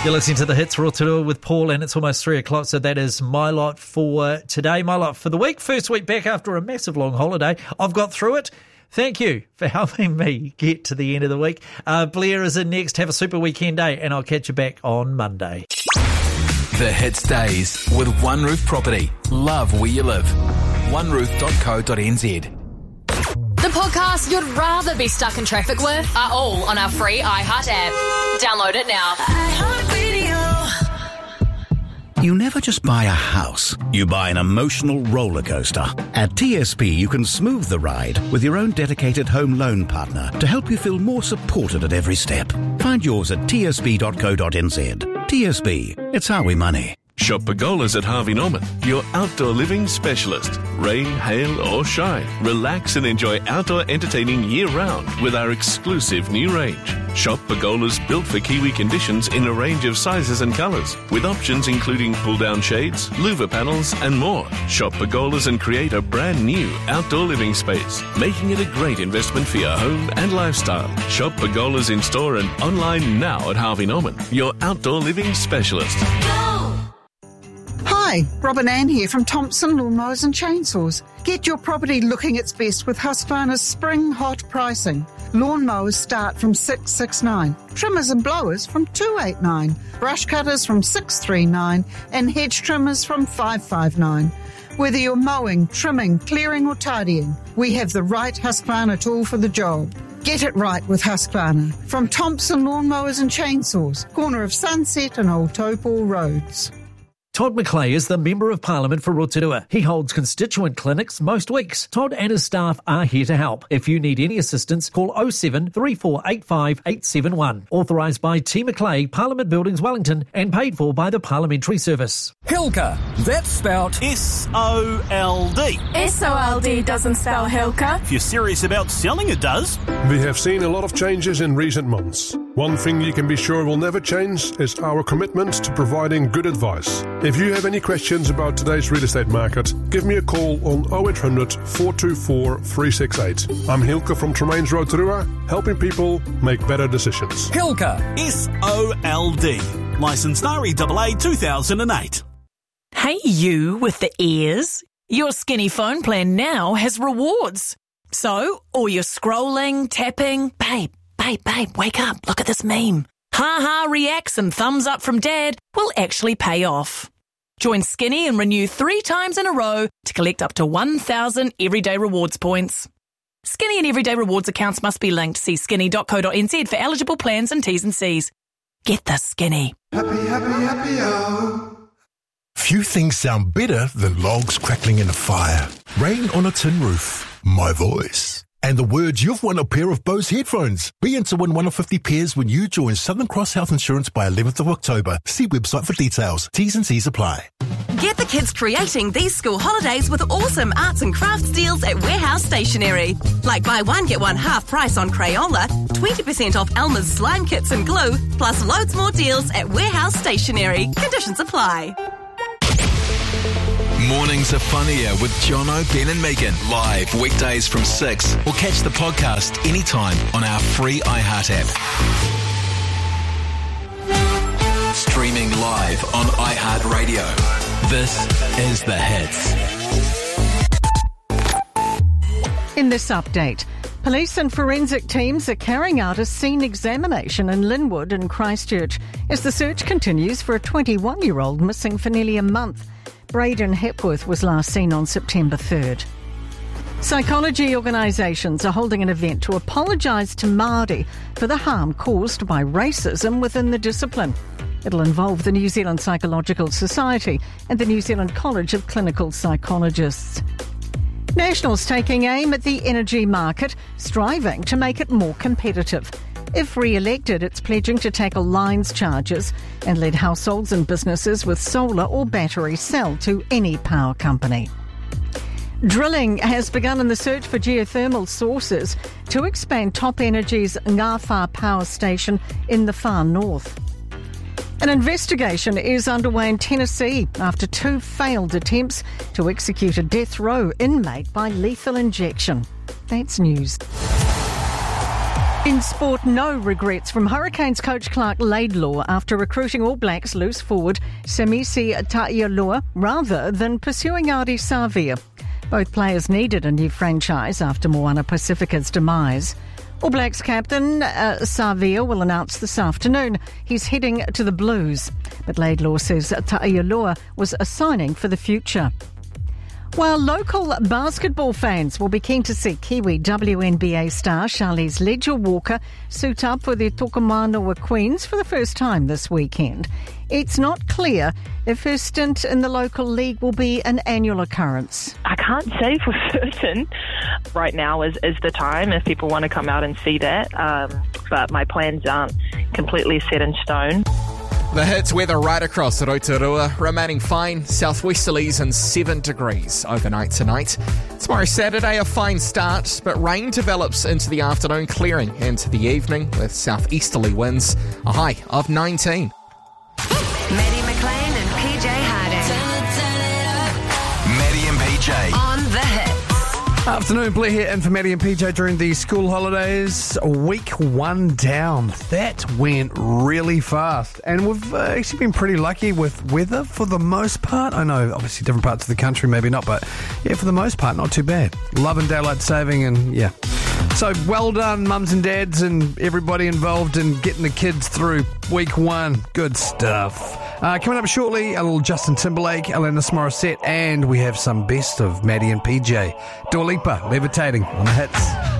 You're listening to the Hits Rotorua with Paul, and it's almost 3 o'clock, so that is my lot for today, my lot for the week. First week back after a massive long holiday. I've got through it. Thank you for helping me get to the end of the week. Blair is in next. Have a super weekend day, and I'll catch you back on Monday. The Hits Days with One Roof Property. Love where you live. oneroof.co.nz. The podcasts you'd rather be stuck in traffic with are all on our free iHeart app. Download it now. You never just buy a house, you buy an emotional roller coaster. At TSB, you can smooth the ride with your own dedicated home loan partner to help you feel more supported at every step. Find yours at tsb.co.nz. TSB, it's how we money. Shop Pergolas at Harvey Norman, your outdoor living specialist. Rain, hail or shine, relax and enjoy outdoor entertaining year-round with our exclusive new range. Shop Pergolas built for Kiwi conditions in a range of sizes and colours, with options including pull-down shades, louver panels and more. Shop Pergolas and create a brand new outdoor living space, making it a great investment for your home and lifestyle. Shop Pergolas in store and online now at Harvey Norman, your outdoor living specialist. Hi, Robin Ann here from Thompson Lawnmowers and Chainsaws. Get your property looking its best with Husqvarna's spring hot pricing. Lawnmowers start from $669, trimmers and blowers from $289, brush cutters from $639, and hedge trimmers from $559. Whether you're mowing, trimming, clearing or tidying, we have the right Husqvarna tool for the job. Get it right with Husqvarna. From Thompson Lawnmowers and Chainsaws, corner of Sunset and Old Taupo Roads. Todd McClay is the Member of Parliament for Rotorua. He holds constituent clinics most weeks. Todd and his staff are here to help. If you need any assistance, call 07 3485 871. Authorised by T. McClay, Parliament Buildings, Wellington, and paid for by the Parliamentary Service. Hilka, that's spelt S-O-L-D. S-O-L-D doesn't spell Hilka. If you're serious about selling, it does. We have seen a lot of changes in recent months. One thing you can be sure will never change is our commitment to providing good advice. If you have any questions about today's real estate market, give me a call on 0800 424 368. I'm Hilke from Tremaines Rotorua, helping people make better decisions. Hilka, S-O-L-D. Licensed REAA 2008. Hey you with the ears. Your Skinny phone plan now has rewards. So, all your scrolling, tapping, babe, wake up, look at this meme. Ha-ha reacts and thumbs up from dad will actually pay off. Join Skinny and renew 3 times in a row to collect up to 1,000 Everyday Rewards points. Skinny and Everyday Rewards accounts must be linked. See skinny.co.nz for eligible plans and T's and C's. Get the Skinny. Happy, Few things sound better than logs crackling in a fire, rain on a tin roof, my voice, and the words you've won a pair of Bose headphones. Be in to win one of 50 pairs when you join Southern Cross Health Insurance by 11th of October. See website for details. T's and C's apply. Get the kids creating these school holidays with awesome arts and crafts deals at Warehouse Stationery. Like buy one, get one half price on Crayola, 20% off Elmer's slime kits and glue, plus loads more deals at Warehouse Stationery. Conditions apply. Mornings are funnier with Jono, Ben and Megan. Live weekdays from 6. Or catch the podcast anytime on our free iHeart app. Streaming live on iHeart Radio. This is The Hits. In this update, police and forensic teams are carrying out a scene examination in Linwood and Christchurch as the search continues for a 21-year-old missing for nearly a month. Braden Hepworth was last seen on September 3rd. Psychology organisations are holding an event to apologise to Māori for the harm caused by racism within the discipline. It'll involve the New Zealand Psychological Society and the New Zealand College of Clinical Psychologists. National's taking aim at the energy market, striving to make it more competitive. If re-elected, it's pledging to tackle lines charges and let households and businesses with solar or battery sell to any power company. Drilling has begun in the search for geothermal sources to expand Top Energy's Ngawha power station in the far north. An investigation is underway in Tennessee after 2 failed attempts to execute a death row inmate by lethal injection. That's news. In sport, no regrets from Hurricanes coach Clark Laidlaw after recruiting All Blacks loose forward Semisi Ta'ialoa rather than pursuing Ari Savia. Both players needed a new franchise after Moana Pacifica's demise. All Blacks captain Savia will announce this afternoon he's heading to the Blues. But Laidlaw says Ta'ialoa was a signing for the future. While local basketball fans will be keen to see Kiwi WNBA star Charlize Ledger-Walker suit up for the Tokomanoa Queens for the first time this weekend, it's not clear if her stint in the local league will be an annual occurrence. I can't say for certain. Right now is the time if people want to come out and see that, but my plans aren't completely set in stone. The Hits weather right across Rotorua, remaining fine, southwesterlies and 7 degrees overnight tonight. Tomorrow Saturday, a fine start, but rain develops into the afternoon, clearing into the evening with southeasterly winds, a high of 19. Maddie McLean and PJ Harding. Maddie and PJ. On The Hits. Afternoon, Blair here in for Maddie and PJ during the school holidays. Week 1 down. That went really fast. And we've actually been pretty lucky with weather for the most part. I know, obviously, different parts of the country, maybe not, but yeah, for the most part, not too bad. Loving daylight saving and yeah. So well done, mums and dads and everybody involved in getting the kids through week 1. Good stuff. Coming up shortly, a little Justin Timberlake, Alanis Morissette, and we have some best of Maddie and PJ. Dua Lipa, Levitating on The Hits.